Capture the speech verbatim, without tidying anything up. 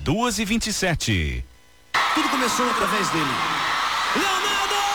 duas e vinte e sete. Tudo começou através dele. Leonardo!